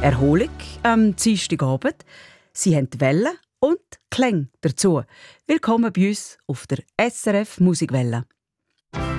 Erholung am Dienstagabend. Sie haben die Welle und die Klänge dazu. Willkommen bei uns auf der SRF Musikwelle.